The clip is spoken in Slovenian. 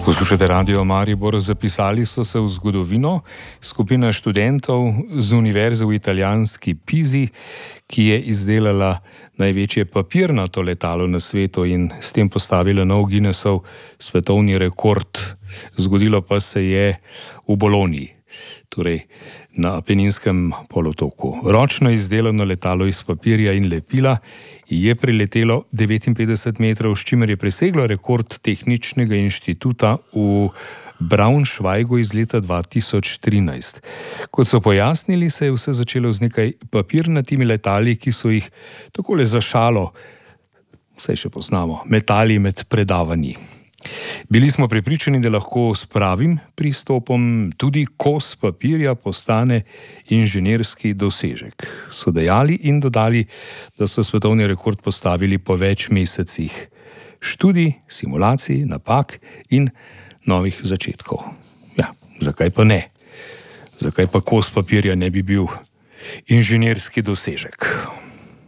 Poslušate Radio Maribor, zapisali so se v zgodovino skupina študentov z univerze v italijanski Pizi, ki je izdelala največje papirnato letalo na svetu in s tem postavila nov Guinnessov svetovni rekord. Zgodilo pa se je v Bologni, torej na Apeninskem polotoku. Ročno izdelano letalo iz papirja in lepila je preletelo 59 metrov, s čimer je preseglo rekord Tehničnega inštituta v Braunschweigu iz leta 2013. Kot so pojasnili, se je vse začelo z nekaj papirnatimi letali, ki so jih takole za šalo, saj še poznamo, metali med predavanji. Bili smo prepričani, da lahko s pravim pristopom tudi kos papirja postane inženirski dosežek. So dejali in dodali, da so svetovni rekord postavili po več mesecih študij, simulacij, napak in novih začetkov. Ja, zakaj pa ne? Zakaj pa kos papirja ne bi bil inženirski dosežek?